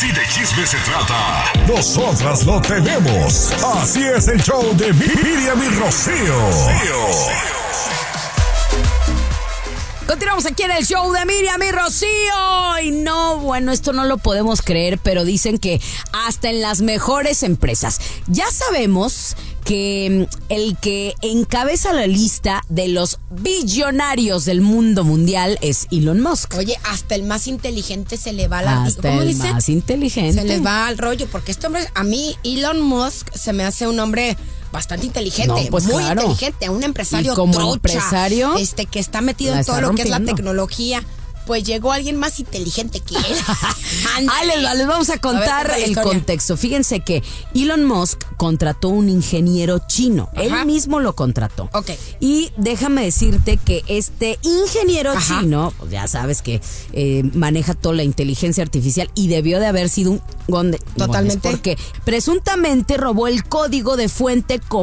Si de chisme se trata, nosotras lo tenemos. Así es el show de Miriam y Rocío. Continuamos aquí en el show de Miriam y Rocío. Y no, bueno, esto no lo podemos creer, pero dicen que hasta en las mejores empresas. Ya sabemos que el que encabeza la lista de los billonarios del mundo mundial es Elon Musk. Oye, hasta el más inteligente se le va la... Hasta ¿cómo el dice? más inteligente. Se le va al rollo, porque este hombre, a mí, Elon Musk, se me hace un hombre bastante inteligente, No, pues muy claro. inteligente, un empresario Y como trocha, empresario, que está metido la en todo está lo que es la rompiendo. tecnología. Pues llegó alguien más inteligente que él. Les vamos a contar el contexto. Fíjense que Elon Musk contrató un ingeniero chino. Ajá. Él mismo lo contrató. Ok. Y déjame decirte que este ingeniero chino, pues ya sabes que maneja toda la inteligencia artificial y debió de haber sido un gonde. Totalmente. Porque presuntamente robó el código de fuente